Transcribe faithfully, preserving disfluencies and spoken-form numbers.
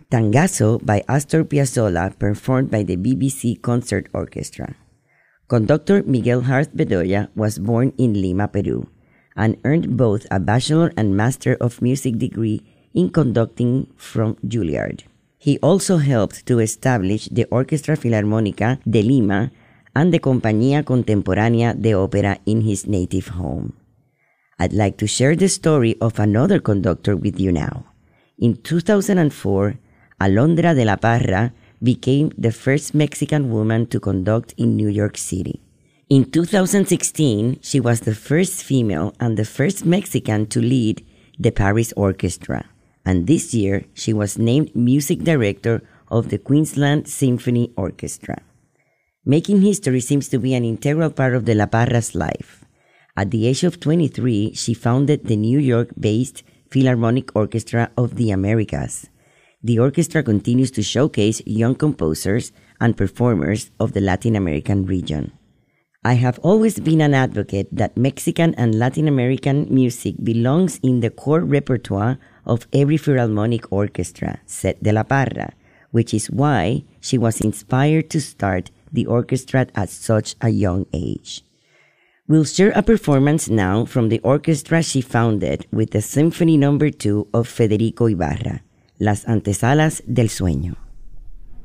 Tangazo by Astor Piazzolla, performed by the B B C Concert Orchestra. Conductor Miguel Harth Bedoya was born in Lima, Peru, and earned both a Bachelor and Master of Music degree in conducting from Juilliard. He also helped to establish the Orquestra Filarmónica de Lima and the Compañía Contemporánea de Ópera in his native home. I'd like to share the story of another conductor with you now. In two thousand four, Alondra de la Parra became the first Mexican woman to conduct in New York City. In two thousand sixteen, she was the first female and the first Mexican to lead the Paris Orchestra. And this year, she was named Music Director of the Queensland Symphony Orchestra. Making history seems to be an integral part of de la Parra's life. At the age of twenty-three, she founded the New York-based Philharmonic Orchestra of the Americas. The orchestra continues to showcase young composers and performers of the Latin American region. I have always been an advocate that Mexican and Latin American music belongs in the core repertoire of every Philharmonic orchestra, said de la Parra, which is why she was inspired to start the orchestra at such a young age. We'll share a performance now from the orchestra she founded with the Symphony Number two of Federico Ibarra, Las Antesalas del Sueño.